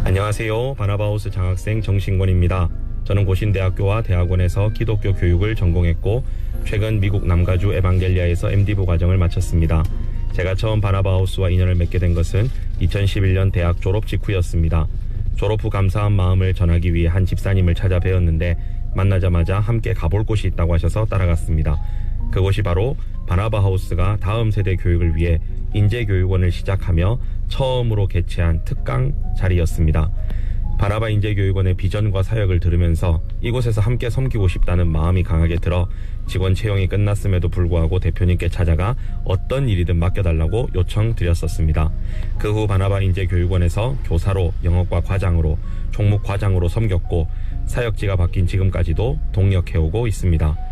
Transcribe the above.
안녕하세요. 바나바하우스 장학생 정신권입니다. 저는 고신대학교와 대학원에서 기독교 교육을 전공했고 최근 미국 남가주 에반겔리아에서 MD부 과정을 마쳤습니다. 제가 처음 바나바하우스와 인연을 맺게 된 것은 2011년 대학 졸업 직후였습니다. 졸업 후 감사한 마음을 전하기 위해 한 집사님을 찾아뵈었는데 만나자마자 함께 가볼 곳이 있다고 하셔서 따라갔습니다. 그곳이 바로 바나바하우스가 다음 세대 교육을 위해 인재교육원을 시작하며 처음으로 개최한 특강 자리였습니다. 바나바 인재교육원의 비전과 사역을 들으면서 이곳에서 함께 섬기고 싶다는 마음이 강하게 들어 직원 채용이 끝났음에도 불구하고 대표님께 찾아가 어떤 일이든 맡겨달라고 요청드렸었습니다. 그 후 바나바 인재교육원에서 교사로, 영어과 과장으로, 총무 과장으로 섬겼고 사역지가 바뀐 지금까지도 동력해오고 있습니다.